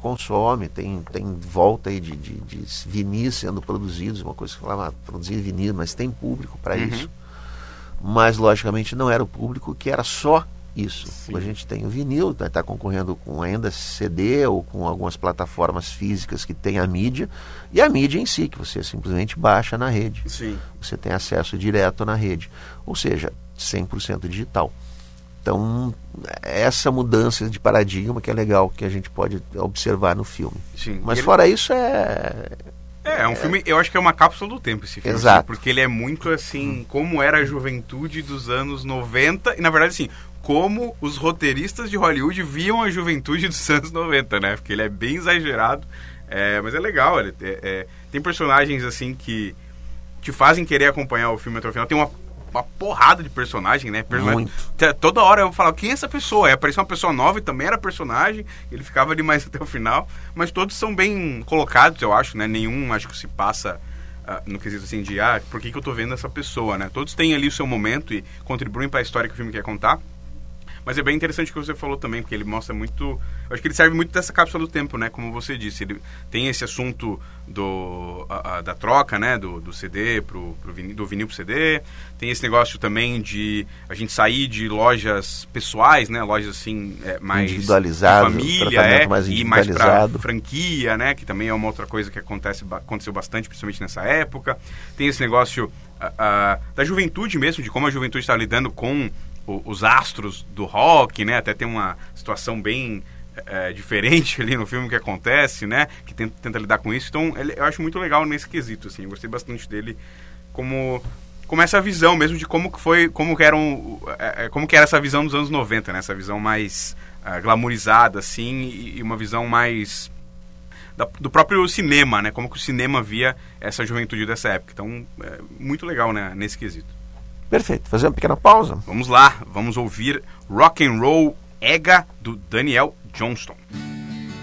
consome, tem volta aí de vinis sendo produzidos, uma coisa que falava, produzir vinil, mas tem público para isso. Mas, logicamente, não era o público que era só isso. Sim. A gente tem o vinil, está concorrendo com ainda CD ou com algumas plataformas físicas que tem a mídia, e a mídia em si, que você simplesmente baixa na rede. Sim. Você tem acesso direto na rede. Ou seja, 100% digital. Então, essa mudança de paradigma que é legal, que a gente pode observar no filme. Sim. Mas fora isso é um filme, eu acho que é uma cápsula do tempo esse filme. Exato. Assim, porque ele é muito assim, como era a juventude dos anos 90, e na verdade assim, como os roteiristas de Hollywood viam a juventude dos anos 90, né? Porque ele é bem exagerado, mas é legal. Tem personagens assim que te fazem querer acompanhar o filme até o final. Tem uma porrada de personagem, né? Toda hora eu falava, quem é essa pessoa? Apareceu uma pessoa nova e também era personagem, ele ficava ali mais até o final, mas todos são bem colocados, eu acho, né? Nenhum, acho que se passa no quesito assim de, por que eu tô vendo essa pessoa, né? Todos têm ali o seu momento e contribuem para a história que o filme quer contar. Mas é bem interessante o que você falou também, porque ele mostra muito... Eu acho que ele serve muito dessa cápsula do tempo, né? Como você disse, ele tem esse assunto da troca, né? Do CD do vinil pro CD. Tem esse negócio também de a gente sair de lojas pessoais, né? Lojas assim, mais individualizadas, família, mais e mais pra franquia, né? Que também é uma outra coisa que aconteceu bastante, principalmente nessa época. Tem esse negócio da juventude mesmo, de como a juventude está lidando com os astros do rock, né? Até tem uma situação bem diferente ali no filme que acontece, né? Que tenta lidar com isso. Então, eu acho muito legal nesse quesito, assim. Eu gostei bastante dele como essa visão mesmo de como que era essa visão dos anos 90, né? Essa visão mais glamourizada, assim, e uma visão mais do próprio cinema, né? Como que o cinema via essa juventude dessa época. Então, muito legal, né? Nesse quesito. Perfeito. Fazer uma pequena pausa? Vamos lá, vamos ouvir Rock and Roll Ega, do Daniel Johnston.